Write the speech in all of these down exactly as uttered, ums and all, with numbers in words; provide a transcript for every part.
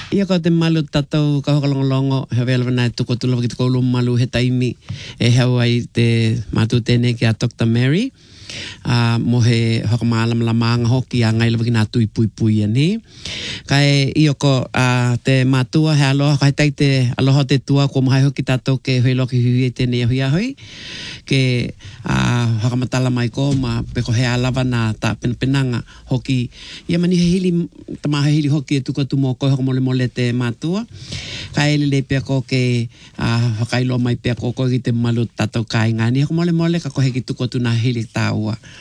Ia ko te malu tatou ka hokalongolongo he velva nai tuko tulawa ki te koulu malu he taimi e hawai te matu tēnei ki a Doctor Mary. Uh, mo he hokamaalam la maanga hoki a ngai lawa ki nā tui pui pui ani. Kai iyo ko uh, te matua he aloha kai tai te aloha te tua ko mahai hoki tatou ke hui loki hui e tēnei hui ahoi. Ke uh, hokamatala mai ko ma peko he alawa nā ta penpenanga hoki. Ia mani he hili, tama he hili hoki e tuko tu mo koe hokamole mole te matua. Kai ele le pia ko ke uh, hokailo mai pia ko koe ki te malu tatou kai ngani. Hokamole mole ka kohe ki tuko tu nā hili tau.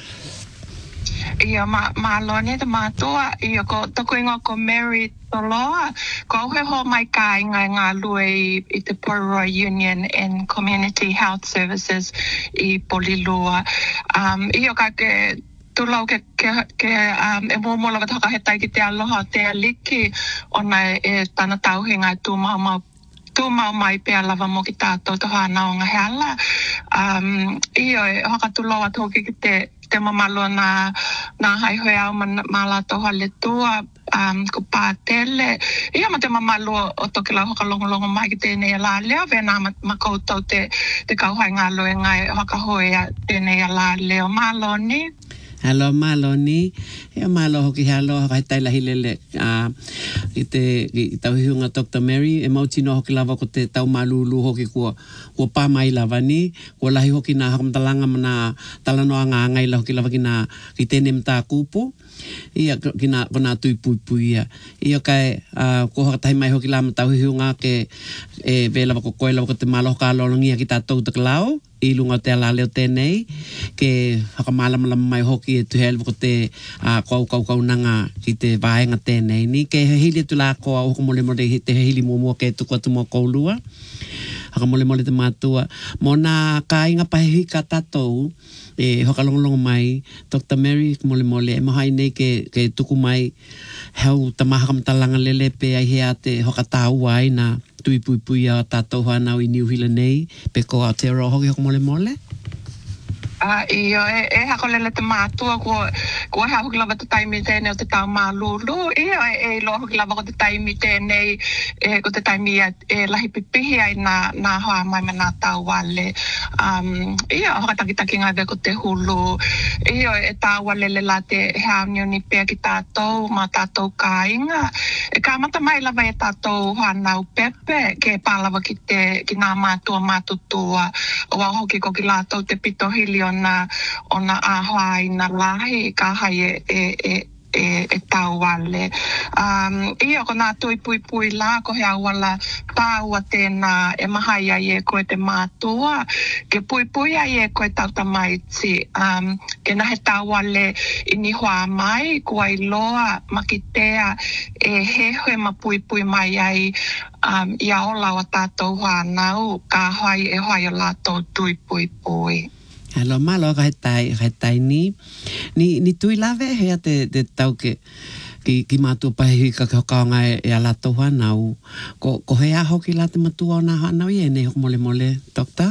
Ia ma ma lone te matua ia ko toko inga ko Mary Toloa ko he ho mai kai ngai ngā lui i te Poroi Union and Community Health Services i Polilua. Um, ia ka ke tulau ke ke ke um, e momola wata he tai ki te aloha te aliki ona e tana tauhinga tu mama tu mau mai pe lava mo ki tātou to hana o ngahe ala. Um, iyo e haka tu loa toki ki te, te mamalo na, na hai hoi au man, mala toha le tua um, ko pātele. Iyo ma te mamalo o toki lau haka longolongo mai ki tēnei ala leo vena ma, ma koutou te, te kauhai ngā loe ngai haka hoi a tēnei ala leo malo ni. Hello Maloni, e malo hoki hello kai tai la hilele a i te i tau hiunga Doctor Mary e mau tino hoki lava ko te tau malulu hoki ko ko pa mai lava ni ko lahi hoki na hakamtalanga mana talanoa ngā ngai la hoki lava ki na ki tēne mta kupu ia ki na ko na tui pui pui ia ia kai a ko hakatai mai hoki lama tau hiunga ke e vela ko koe lava ko te malo ka lolongia ki tātou te klau i lunga te ala leo tēnei ke hakamala mai hoki e tuhel ko te uh, kau kau kau nanga ki te vaenga tēnei ni ke he hili tu la ko o mole mole te hili momo ke tu ko tu mo koulua hakamole mole te matua mo na kainga pahi ka tatou e hokalongolongo mai Doctor Mary mole mole e mahai nei ke ke tuku mai hau tamaha kamtalanga lele pe ai hea te hokatau ai na tui pui pui a tātou hanau i New Zealand nei, pe ko Aotearoa hoki hoko mole mole? Uh, iyo, e, e hako lele te mātua ko, ko e hoki lava te taimi tēnei o te tau mā lulu. Iyo, e, e lo hoki lava ko te taimi tēnei, e, ko te taimi e, e lahi pipihi ai nā, nā hoa mai ma nā tau wale. Um, iyo, hoka takitaki ngai veko te hulu. Iyo, e tau wale le la te heaunio ni pēr ki tātou, ma tātou kāinga. E kā mata mai lava e tātou hanau pepe, ke pālava ki te, ki nā mātua mātutua. O a hoki ko ki lātou te pito hili ona ona ahai na lahi ka hai e e e e tau wale um ia ko na tui pui pui la ko he awala tau atena e mahai ai e ko te matua ke pui pui ai e ko tau tamaiti um ke na he tau wale ini hoa mai ko ai loa makitea e he he ma pui pui mai ai um ia ola wa tatou hanau ka hai e hai la to tui pui pui. Hello, malo kai tai kai tai ni ni ni tui lave he te te tau ke ki ki matu pahi ka ka ka ngai e ala to hanau ko ko he a hoki la te matu ona hanau ye ne mole mole doctor.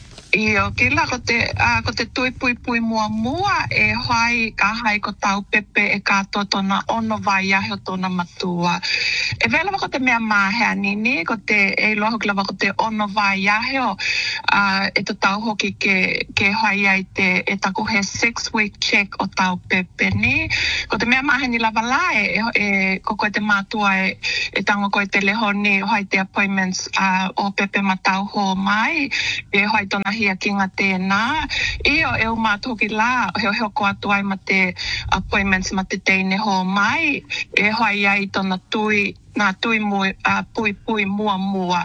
Iyo, ki la ko te, uh, ko te tui pui pui mua mua e hai ka hai ko tau pepe e ka totona ono vai ahe o tona matua. E vela ko te mea mahea nini, ko te e loa hoki lava ko te ono vai ahe o uh, e to tau hoki ke, ke hai ai te e taku he six week check o tau pepe ni. Ko te mea mahea ni lava la e, e ko koe te matua e, e tango koe te leho ni hai te appointments uh, o pepe matau ho mai. E hai tona hia ki ngā tēnā. Io e o mātoki la, heo heo ko atu ai ma te appointments ma te teine ho mai. E hoi ai tona tui, nā tui mui, uh, pui pui mua mua.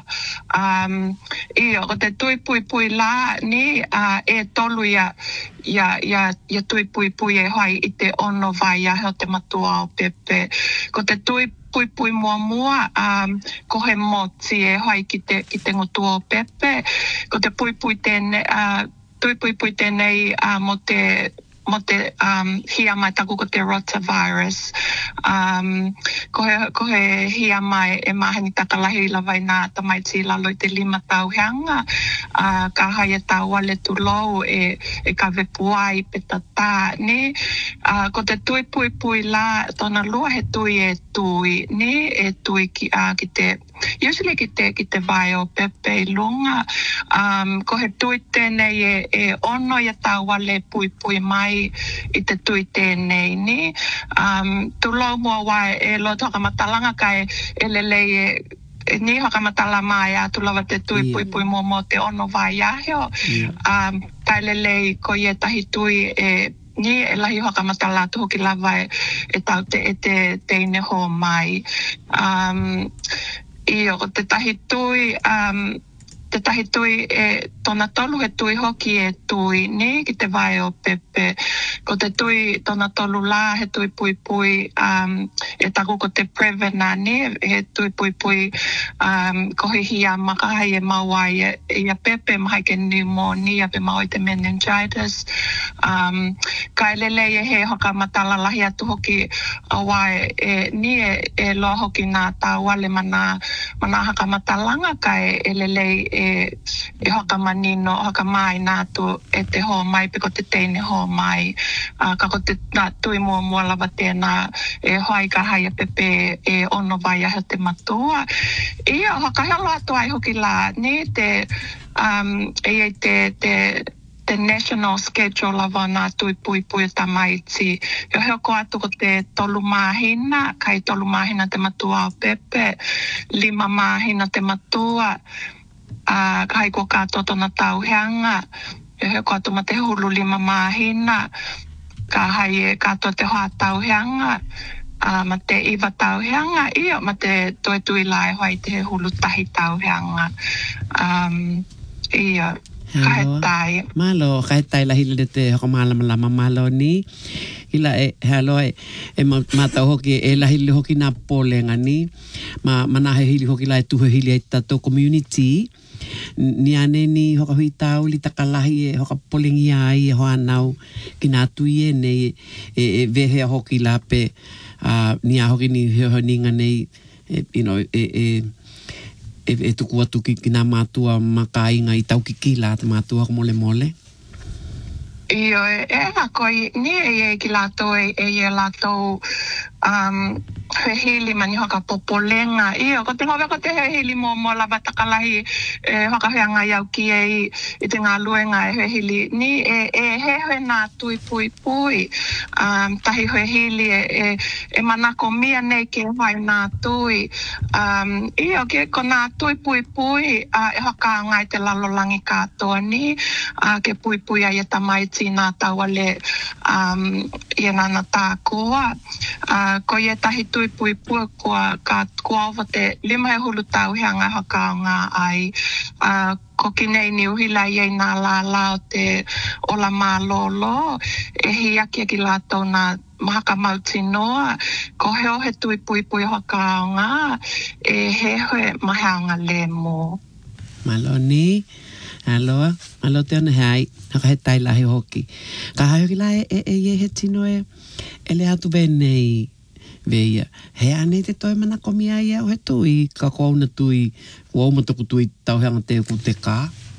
Um, io, ko te tui pui pui la ni uh, e tolu ia, ia, ia, ia tui pui pui e hoi i te ono vai a heo te matua o pepe. Ko te tui pui pui mua mua, um, ko he moti e hoi ki te, ki te ngotua o pepe. Ko te pui pui tēnei, uh, tui pui pui tēnei uh, mo te, mo te um, hia mai taku ko te rotavirus. Um, ko, he, ko he hia mai e mahani takalahi lawai nā tamaiti lalo i te lima tau heanga. Uh, ka hai e tau wale tu lou e, e ka vepuai pe tata. Ne? Uh, ko te tui pui pui la, tona lua he tui e tui, ni e tui ki a ki te, usually ki te, ki te vai o pepe i lunga. Um, ko he tui tēnei e, e ono ia tau wale pui pui mai i te tui tēnei ni. Um, tu lau mua wai e lo toka matalanga kai e lelei e e ni haka matala mai a tu lava te tui Yeah. pui pui mo mo te ono vai ahio. Yeah. Um, kai lelei ko ie tahi tui e ni e lahi haka matala tu hoki lava e, e tau te e te teine ho mai. Um, Iyo, ko te tahi tui, um, te tahi tui e tona tolu he tui hoki e tui ni ki te vai o pepe. Ko te tui tona tolu la he tui pui pui um, e taku ko te prevena ni he tui pui pui um, ko he hia makahai e mawai e ia pepe mahai ke pneumonia pe mawai te meningitis. Um, kai lele e he hoka matala lahi atu hoki awai e ni e, e loa hoki nā tāwale mana, mana haka matalanga kai e lele e, e hoka manino, hoka mai nā tu e te ho mai pe ko te teine ho mai. Uh, ka ko te nā tui mua mua lava tēnā e hoai ka haia pepe e ono vai ahe te matua. Ia hoka helo atu ai hoki la ni te um, e e te, te te national schedule lava nā tui pui pui ta maiti. Yo heko atu ko te tolu mahina, kai tolu mahina te matua o pepe, lima mahina te matua, uh, kai ko kātoto na tauheanga, yo heko atu ma te hulu lima mahina, ka hai e kātoa te hoa tauheanga, uh, ma te iwa tauheanga, ia ma te toi tui lai hoi te hulu tahi tauheanga. Um, ia. Hello. Kahetai. Malo, kahetai la hile te hoko malama lama malo ni. Hila e, hello e, e mata hoki e la hile hoki nā pōlenga ni. Ma, mana he hili hoki la e tuhe hili e tato community. Ni ane ni hoka hui tau li takalahi e hoka polengi ai e hoa nau ki nā tui e nei e, e vehea hoki la pe uh, ni a hoki ni heo ninga nei e, you know, e, e e, e tuku atu ki, ki nā mātua makainga i tau ki ki la te mātua ko mole mole. Iyo, e, e nga koi, ni e e ki lato e e e lato um, he hili mani hoka popolenga. Iyo, ko te ngove ko te he hili mo mo lava takalahi e hoka heanga iau ki e i, i te ngā luenga e he hili. Ni e, e he he nā tui pui pui. Um, tahi he hili e, e, e manako mia nei ke vai nā tui. Um, iyo, ke ko nā tui pui pui uh, e hoka ngai te lalolangi kātoa ni. Uh, ke pui pui ai e tamaiti nā tauale um, i e nana tākoa. Uh, ko i e tahi tui pui pui kua ka kuawa te lima he hulu tau heanga haka o ngā ai. Uh, ko kinei ni uhila i ei nā la lao te ola mā lolo. E hi aki ki lātou nā mahaka mauti noa. Ko heo he tui pui pui haka o ngā. E he hoe mahanga le mo. Malo ni. Aloha. Alo te ana hei. Haka he tai lahi hoki. Ka hai hoki la e e e he tino e e le atu venei. Veia, he ane te toi mana komi ai au he tui, ka kua una tui, kua uma tuku tui tauheanga te ku te kā.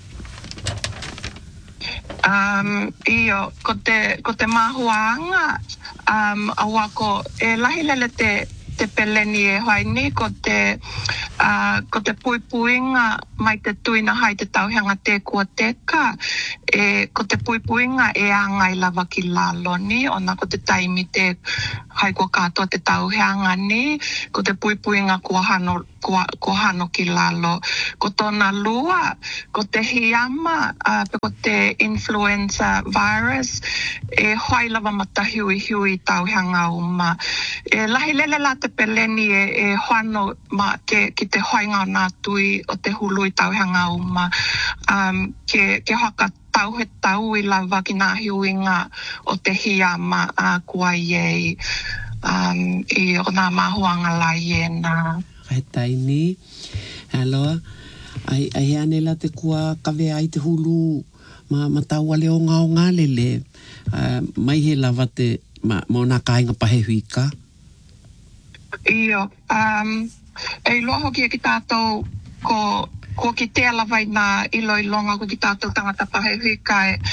Um, iyo, ko te, ko te mahuanga, um, awa ko e lahi lele te, te peleni e hoi ni, ko te, uh, ko te pui puinga mai te tuina hai te tauheanga te kua teka, e, ko te pui puinga e angai lava ki lalo ni, ona ko te taimi te hai kua kātoa te tauheanga ni, ko te pui puinga kua hano, kua, kua hano ki lalo. Ko tōna lua, ko te hiama, uh, pe ko te influenza virus, e hoi lava mata hui hui tauheanga uma. E lahi lele la te peleni e, e hoano ma ke, ki te hoinga o nā tui o te hului tauheanga uma. Um, ke, ke hoka tau he tau i lava ki nā hiuinga o te hiama a uh, kua iei. Um, I o nā mahuanga la iena. Kai tai ni. Aloha. Ai, ai ane la te kua kawe ai te hulu ma, ma tau ale o ngā o ngā lele. Uh, mai he lava te ma, mo nā kāinga pahe huika. Iyo. Um, e loa hoki e ki tātou ko, ko ki te alawai nā ilo i longa ko ki tātou tangata pahe huika e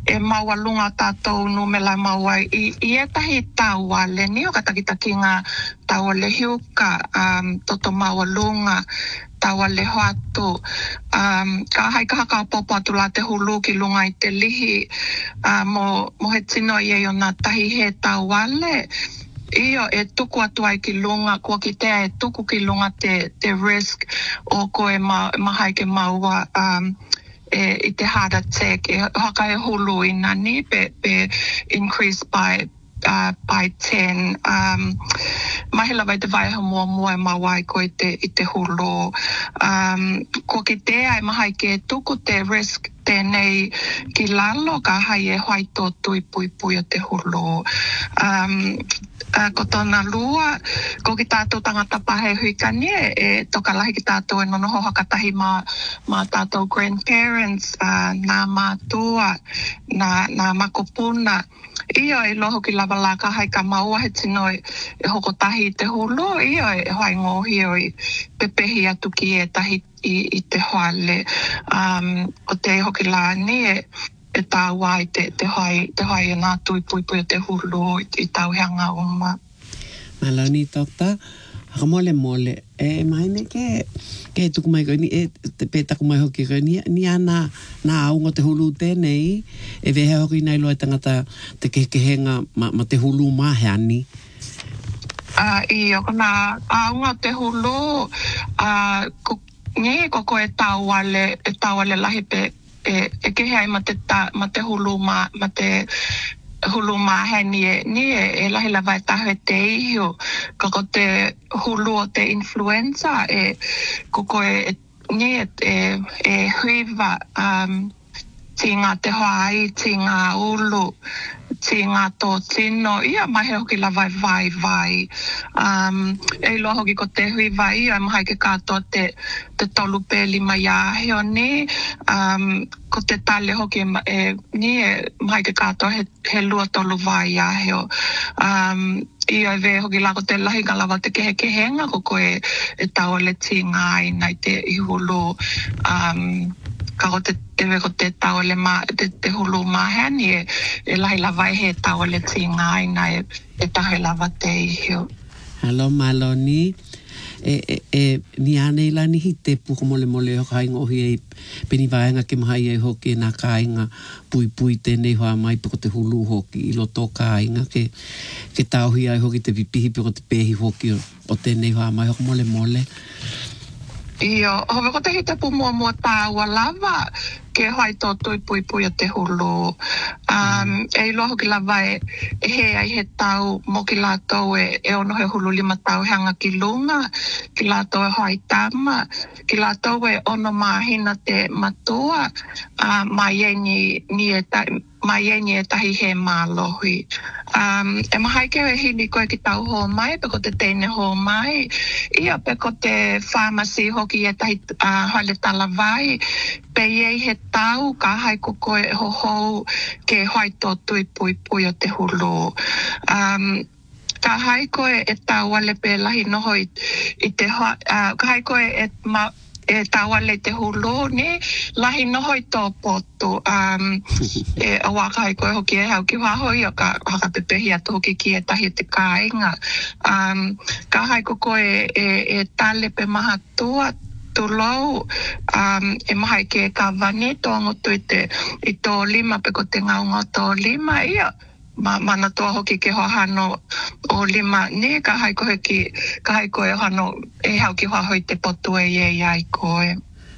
e maua lunga tātou numela maua i, i e tahi taua le ni o katakitaki ngā taua le hiuka um, toto maua lunga taua le hoatu um, ka hai ka haka popo atu la te hulu ki lunga i te lihi uh, mo, mo he tino i e o nā tahi he taua le Iyo e tuku atu ai ki lunga, kua ki tea e tuku ki lunga te, te risk o koe ma, mahai ke maua um, e, i te heart attack. E haka e hulu i nani pe, pe increase by uh, by ten. Um, mahi lawa i te vai mua mua e maua i koe te, i te hulu. Um, kua ki tea e mahai ke tuku te risk tēnei ki lalo ka hai e hoi tō tui pui pui o te hulu. Um, Uh, ko tōna lua, ko ki tātou tangata pahe huikani e toka lahi ki tātou e nono hoha katahi mā, mā tātou grandparents, uh, nā mātua, nā, nā makopuna. Iyo e loho ki lava la ka hai ka maua he tino e, e hoko tahi te hulu, iyo e hoi ngohi o i pepehi atu ki e tahi i, i te hoale. Um, o te hoki la ni e e tāua i te, te hai, te hai e nā tui pui pui o te hulu i, i tau heanga uma. Malani tokta, haka mole mole, e maine ke, ke tuku mai koe ni, e te pētaku mai hoki koe ni, ni ana nā aunga te hulu tēnei, e vehe hoki nei loa tangata te kekehenga ma, ma te hulu maheani. Uh, I o nā aunga te hulu, uh, ko, nge koko e tāuale, e tāuale lahi pe, e, e ke hei ma te, ta, ma te hulu ma, ma te hulu ma he ni e, ni e, e lahi lawa e tahu e te iho. Kako te hulu o te influenza e koko e, ni e, e, e huiva um, ti ngā te hoai, ti ngā ulu, ti ngā tō tino, ia mahe hoki la vai vai vai. Um, e loa hoki ko te hui vai, ia mahe ke kātoa te, te tolu pēli mai aheo ni, um, ko te tale hoki e, e ni e mahe ke kātoa he, he lua tolu vai aheo. Um, ia e ve hoki la ko te lahi ngalawa te kehe kehenga, ko koe e tau le ti ngai nai te ihulu, um, ka ko te tewe ko te tau le ma, te, te hulu mahani e, e lahi lawai he tau le ti ngai na e, e tahe lava te ihio. Halo maloni, e, e, e ni ane ila ni hi te puko mole mole o kai ngohi e peni vaenga ke mahai e hoki e nā kāinga pui pui tēnei hoa mai piko te hulu hoki i loto kāinga ke, ke tauhi ai hoki te pipihi piko te pehi hoki o, o tēnei hoa mai hoko mole mole. Iyo, hove ko te hita pu mua mua tāua lava ke hai tō tui pui pui o te hulu. Um, e ilo hoki lava e, e he ai he tau mo ki lātou e, e ono he hulu lima tau hanga ki lunga, ki lātou e hoi tama, ki lātou e ono mahina te matua, uh, mai e ni, ni e ta, mai e ni e tahi he mālohi. Um, e mahai ke e hini koe ki tau ho mai, pe ko te teine ho mai, ia pe ko te pharmacy hoki e tahi uh, hale tala vai, pe iei he tau ka hai ko koe ho hou ke hoi tō tui pui pui o te hulu. Um, ka hai koe e tau ale pe lahi noho i, i te hoa, uh, ka hai koe e ma, e tawale te hulu ni lahi noho i tō potu. Um, e awaka hai koe hoki e hau ki wahoi o ka haka pepehi atu hoki ki e tahi te kāinga. Um, ka hai ko koe e, e tale pe maha tua tulou, um, e mahai ke ka vani tōngo tui te i tō lima pe ko te ngaunga tō lima ia. Ma, mana toa hoki ke hohano o lima ni ka hai koe ki ka hai koe hano e hau ki wahoi te potu e e ai koe.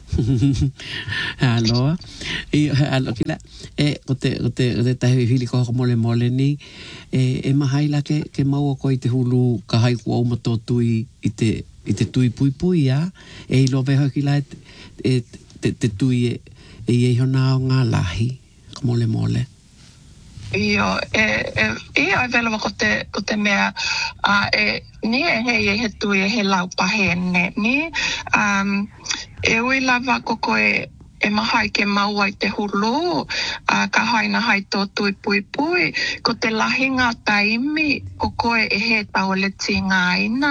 Aloha. E alo kila e o te o te o te tahi hili ko mole mole ni e e mahai la ke ke mau ko i te hulu ka hai ko o mato tui i te i te tui pui pui ya e lo ve hoki la e te te tui e e e hona o ngā lahi ko mole mole. Iyo, e, e, ia e velawa ko te, ko te mea, uh, e, ni e hei e he tui e he lau pahene, ni, um, e ui lava ko koe e mahai ke maua i te hulu, uh, ka haina hai tō tui pui pui, ko te lahinga taimi, ko koe e he tau le ti ngāina,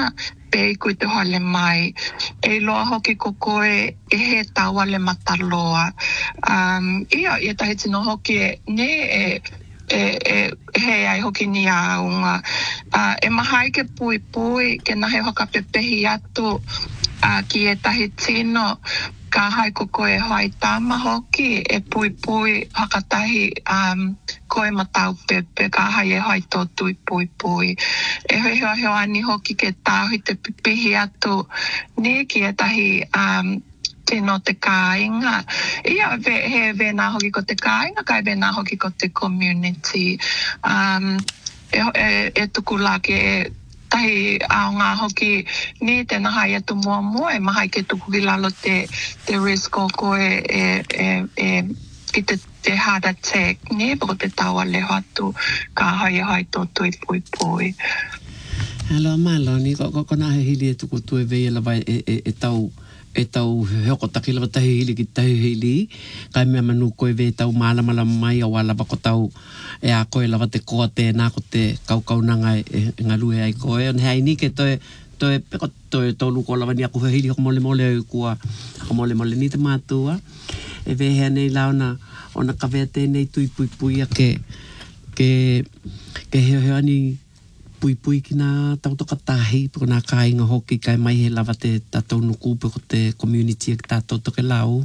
pei kui te hale mai. E loa hoki ko koe e he taua le mataloa. Um, ia, ia tahi tino hoki e ne e, e, e he ai hoki ni aunga. Uh, e mahai ke pui pui, ke nahe hoka pepehi atu uh, ki e tahi tino ka hai ko koe hai tama hoki e pui pui hakatahi um, koe matau pepe ka hai e hai tō tui pui pui. E hoi hoi hoi ani hoki ke tāhui te pipihi atu ne ki e tahi um, tino te kāinga. Ia ve, he ve nā hoki ko te kāinga kai ve nā hoki ko te community. Um, e, e, e tuku la ke e tahi ao ngā hoki ni te nahai atu mua mua e mahai ke tuku ki lalo te, te risk o koe e, e, e ki te, te heart attack ni pako te taua leho atu ka hai e hai tō tui pui pui. Alo malo ni ko ko na he hili e tuku tue vei la vai e, e, e tau e tau hoko taki lava tahi hili ki tahi hili kai mea manu koe vei tau mala mala mai a wala ko tau e a koe lava te koa tēnā ko te kaukau nanga e, e ngalue ai koe on hei ni ke toe toe peko toe tolu ko lava ni aku he hili hoko mole mole au kua hoko mole mole ni te mātua e vei hea nei launa ona ka vea tēnei tui pui pui a ke ke ke heo heo ani pui pui ki nā tautoka tahi, piko nā kāinga hoki kai mai he lava te tātou nuku, piko te community ki tātou toke lau.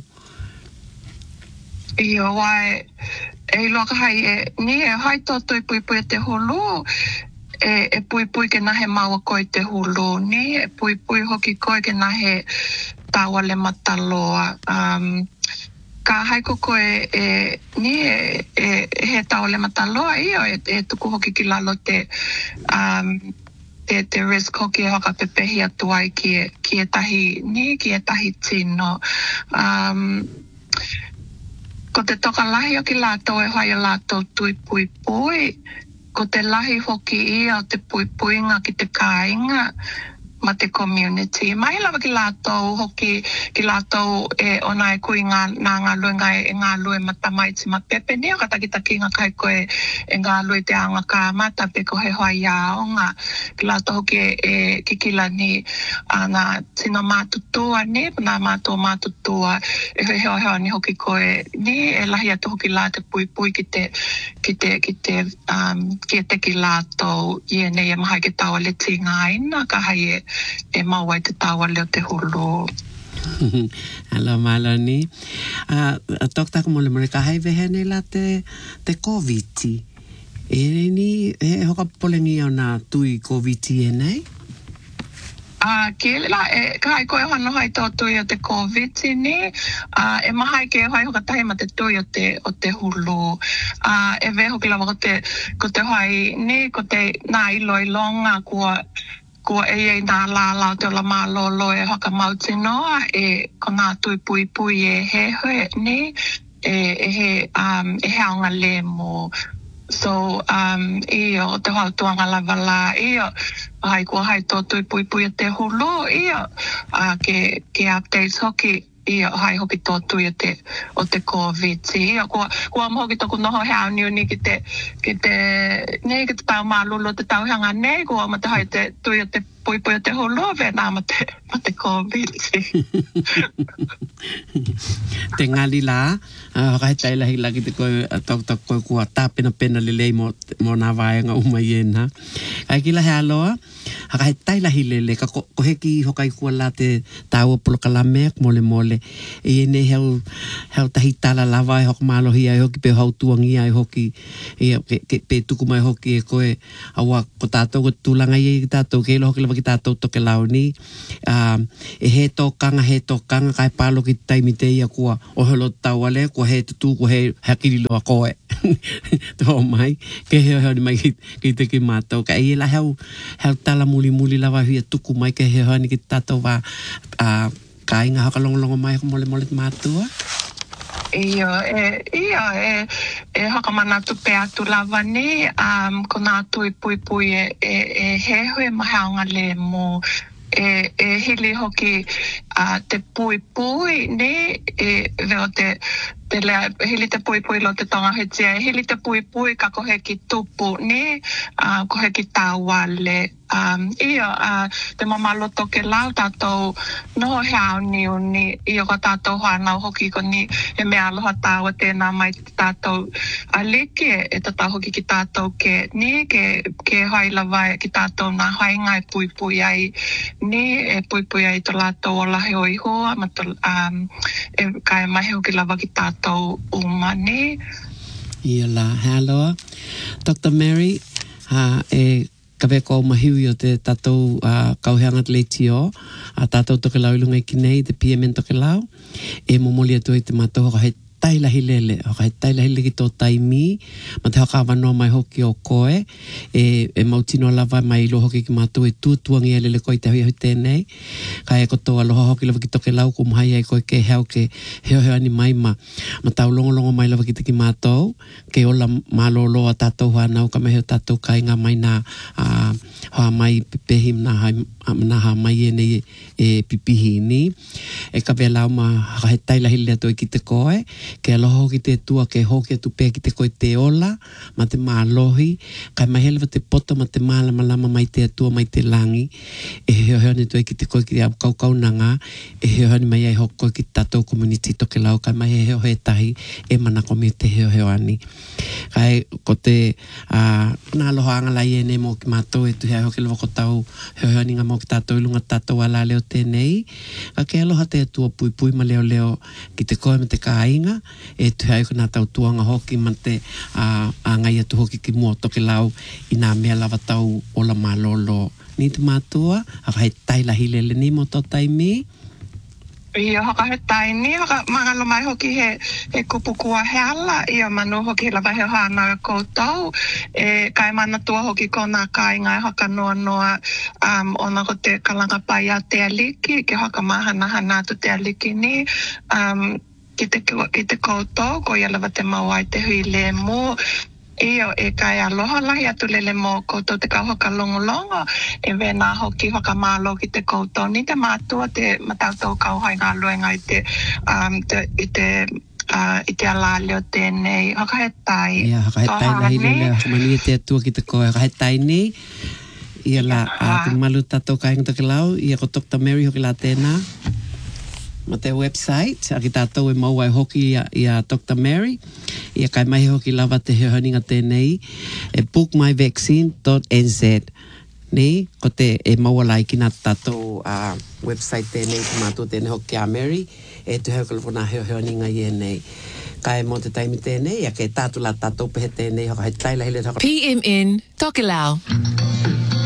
Ia wai, e loka hai e, ni e hai tō tui pui pui te hulu, e, e pui pui ke nahe maua koe te hulu, ni e pui pui hoki koe ke nahe taua le mataloa. Um, ka hai ko koe e, ni e, e, e he tau le mataloa ia e, e tuku hoki ki lalo te um, te, te risk hoki e hoka pepehi atu ai ki e, ki e tahi ni ki e tahi tino um, ko te toka lahi o ki lato e hai o lato tui pui pui ko te lahi hoki ia o te pui pui nga ki te kāinga ma te community. Mai lava ki lātou hoki, ki lātou e ona e kui ngā, nā ngā lue ngai e ngā lue matamai ti ma pepe. Ni o katakitaki ngā kai koe e ngā lue te anga kā mata pe ko he hoa ia o ngā. Ki lātou hoki e, e kikila ni a ngā tino mātutua ni, nā mātua mātutua e he heo heo ni hoki koe ni e lahi atu hoki lā te pui pui ki te, ki te, ki te, um, ki te ki lātou i e nei e mahai ke taua le tinga aina ka hai e e maua i te taua leo te hulu. Alo malo ni. Uh, tok tako mole mole ka hai vehe nei la te, te COVID. E ni he hoka polengi o nā tui COVID e nei? Uh, ke la, e, ka hai koe hano hai tō tui o te COVID ni, uh, e mahai ke hai hoka tahi ma te tui o te, o te hulu. Uh, e veho ki lawa ko te, ko te hai ni, ko te nā ilo ilonga kua ko e e nā lālau te ola mālolo e hoka mauti noa e ko nā tui pui pui e he hoe ni e, e he um, e he aunga le mo. So, um, iyo, te hau tuanga lava la, iyo, hai kua hai tō tui pui pui te hulu, iyo, uh, ke, ke updates hoki, iyo, hai hoki tō tui o te, o te COVID. Iyo, kua, kua mo hoki tōku noho hea niu ni ki te, ki te, ne, ki te tau mālulo, te tau hanga ne, kua ma te hai te tui o te pui pui o te hulu, ve nā ma te, ma te COVID. Te ngali la, uh, kai tai lahi laki te koe, tok tok koe kua tāpena pena lelei mo, mo nā vaenga umai e nā. Kai ki lahi aloa, kai tai lahi lele, ka ko, ko heki hokai kua la te tāua polokalame, mole mole, e ne heu, heu tahi tala lava e hoka mālohi ai hoki, pe hau tuangi ai hoki, e ke, ke, pe tuku mai hoki e koe, awa ko tātou ko tūlanga i tātou, ke ilo hoki lava ki tātou toke lau ni, uh, e he tōkanga, he tōkanga, kai pālo ki taimi te ia kua ohelo tauale, kua he tutu, kua he hakiri loa koe. Tō mai, ke heo heo ni mai ki, ki te ki mātou, ka e la heo, heo tala muli muli lawa hui a tuku mai, ke heo heo ni ki tātou wā, uh, ka inga haka longolongo mai hoko mole mole mātua. Ia, e, ia, e, e haka mana tupe atu lava ni, um, ko nā tui pui pui e, e, e he hui mahaonga le mo, e, e hili hoki uh, te pui pui ni, e veo te te lea hili te pui pui lo te tonga he tia, hili te pui pui ka kohe ki tupu ni, uh, kohe ki tāwale. Um, ia, uh, te mamalo toke lau tātou noho heau ni uni, ia ko tātou whanau hoki ko ni, he mea aloha tāua tēnā mai tātou alike, e tātou hoki ki tātou ke ni, ke, ke haila vai ki tātou nā haingai pui pui ai ni, e pui pui ai to lātou o lahe o ihoa, ma to, um, e kai mahi hoki lava ki tātou umani. Ia la, hello. Doctor Mary, uh, e ka weko o mahiwi o te tātou uh, kauheanga te leiti o, a tātou toke lau ilunga i kinei, te P M N toke lau, e momoli atu i te mātou hoka he tailahi lele, hoka he tailahi lele ki tō taimi, ma te hoka wanoa mai hoki o koe, e, e mautino lava mai ilo hoki ki mātou e tūtuangi e lele koe te hui hui tēnei, ka e koto aloha hoki lava ki toke lau, ko mahai ai koe ke heo ke heo heo ani mai ma, ma tau longo longo mai lava ki te ki mātou, ke ola mālolo a tātou whanau, ka meheo tātou kainga mai nā, uh, hoa mai pehim nā hai, nā ha mai e nei e pipihi ni, e ka vea lau ma he tailahi lea toi ki te koe, ke aloha ki te tua ke hoki atu pē ki te koe te ola, ma te mālohi, kai mai helewa te poto ma te mālama lama mai te atua mai te langi, e heo heo ni toi ki te koe ki te au kau kau nanga, e heo heo ni mai ai hoko ki tātou community toke lau, kai mai he heo he tahi, e mana komi te heo heo ani. Kai ko te, uh, nā aloha angalai e ne mō ki mātou e tu hea hoki lawa ko tau heo heo ni ngā mō ki tātou ilunga tātou ala leo tēnei, ka ke aloha te atua pui pui ma leo leo ki te koe me te kāinga, e tu hea ko nā tau tuanga hoki man te uh, a ngai atu hoki ki mua toke lau i nā mea lava tau ola mālolo. Ni te mātua, a kai tailahi lele ni mo tō taimi. Ia haka he taini, haka mangalo mai hoki he, he kupukua he ala, ia manu hoki lava he hana e koutou, e kai mana tua hoki ko nā kāinga e haka noa noa um, ona ko te kalanga pai a te aliki, ke haka mahana hana tu te aliki ni, um, ki te, ki te koutou, ko ia lava te mawai te hui le mo, Iyo e kai aloha lahi atu lele mo koutou te kau hoka longolongo e wena hoki hoka mālo ki te koutou ni te mātua te matautou kau hai ngā luenga i te, um, te, i te uh, i te alaleo tēnei hoka he tai. Ia, hoka he tai lahi lele mani e te atua ki te koe hoka he tai ni. Ia la, uh, te malu tātou kāinga toke lau, ia ko Doctor Mary hoki la tēnā. Ma te website, a ki tātou e mau ai hoki ia, ia Doctor Mary, ia kai mai hoki lava te heohaninga tēnei, e book my vaccine dot n z. Ni, ko te e mau alai ki nā tātou uh, website tēnei, ki mātou tēnei hoki a Mary, e tu heo kalafo nā heohaninga i e nei. Kai mo te taimi tēnei, ia ke tātou la tātou pehe tēnei, hoka he taila hele. P M N, Tokelau.